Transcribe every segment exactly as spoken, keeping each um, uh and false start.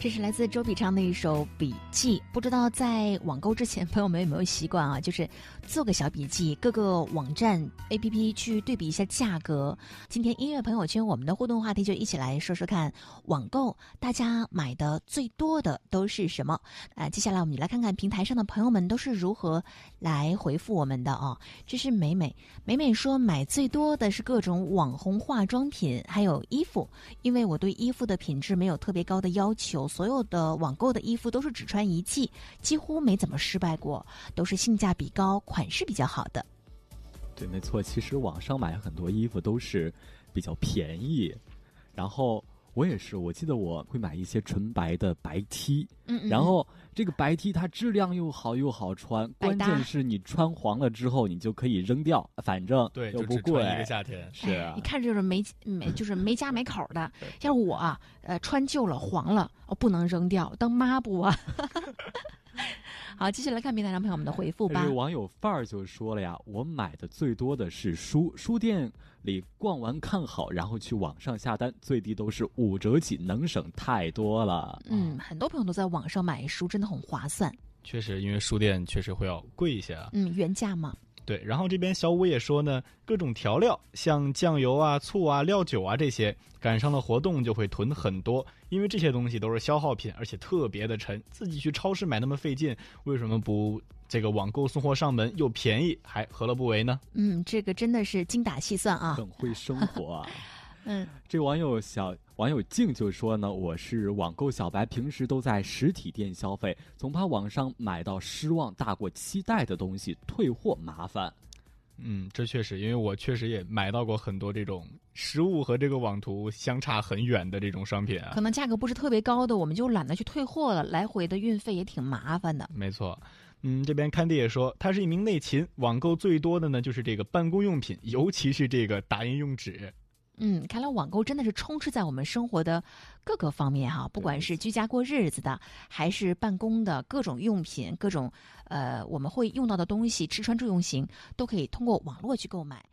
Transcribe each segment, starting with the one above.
这是来自周笔畅的一首笔记。不知道在网购之前朋友们有没有习惯啊，就是做个小笔记，各个网站 A P P 去对比一下价格。今天音乐朋友圈我们的互动话题就一起来说说看，网购大家买的最多的都是什么啊？接下来我们就来看看平台上的朋友们都是如何来回复我们的啊。这是美美，美美说买最多的是各种网红化妆品还有衣服，因为我对衣服的品质没有特别高的要求，所有的网购的衣服都是只穿一季，几乎没怎么失败过，都是性价比高款式比较好的。 对，没错，其实网上买很多衣服都是比较便宜，然后我也是，我记得我会买一些纯白的白 T， 嗯嗯，然后这个白 T 它质量又好又好穿，关键是你穿黄了之后你就可以扔掉，反正对又不贵， 一个夏天是啊， 你看就是没没就是没家没口的，像我啊，呃，穿旧了黄了，哦，不能扔掉，当抹布啊。好，接下来看平台上朋友们的回复吧。 这网友范儿就说了呀，我买的最多的是书，书店里逛完看好，然后去网上下单，最低都是五折起，能省太多了。 嗯，很多朋友都在网上买书，真的很划算。 确实，因为书店确实会要贵一些啊。 嗯，原价嘛。 对，然后这边小五也说呢，各种调料像酱油啊、醋啊、料酒啊这些，赶上了活动就会囤很多，因为这些东西都是消耗品，而且特别的沉，自己去超市买那么费劲，为什么不这个网购送货上门又便宜，还何乐不为呢？ 嗯，这个真的是精打细算啊， 很会生活啊。 嗯， 这网友小网友静就说呢，我是网购小白，平时都在实体店消费，总怕网上买到失望大过期待的东西，退货麻烦。 嗯，这确实，因为我确实也买到过很多这种实物和这个网图相差很远的这种商品啊， 可能价格不是特别高的，我们就懒得去退货了，来回的运费也挺麻烦的。 没错。嗯，这边看弟也说，他是一名内勤，网购最多的呢就是这个办公用品，尤其是这个打印用纸。 嗯，看来网购真的是充斥在我们生活的各个方面哈，不管是居家过日子的，还是办公的各种用品，各种呃我们会用到的东西，吃穿住用行都可以通过网络去购买。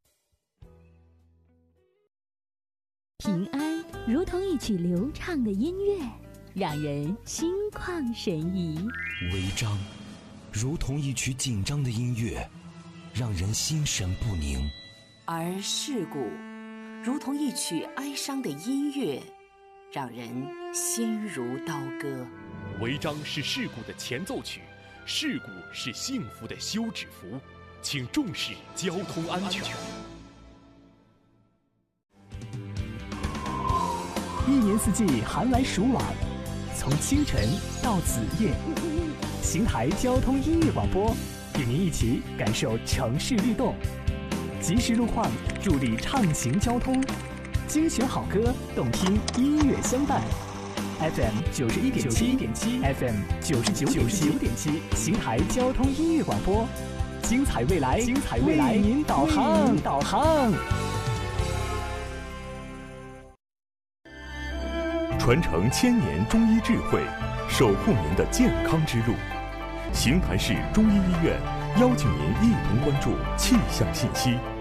平安如同一曲流畅的音乐，让人心旷神怡； 违章如同一曲紧张的音乐，让人心神不宁； 而事故如同一曲哀伤的音乐，让人心如刀割。 违章是事故的前奏曲，事故是幸福的休止符，请重视交通安全。 一年四季寒来暑往，从清晨到子夜，邢台交通音乐广播与您一起感受城市律动，及时路况助力畅行交通，精选好歌，动听音乐相伴。F M 九十一点七，F M 九十九点七，邢台交通音乐广播，精彩未来，精彩未来，为您导航，导航。 传承千年中医智慧，守护您的健康之路。邢台市中医医院邀请您一同关注气象信息。